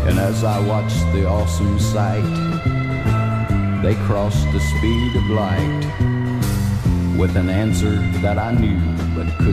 And as I watched the awesome sight, they crossed the speed of light with an answer that I knew but couldn't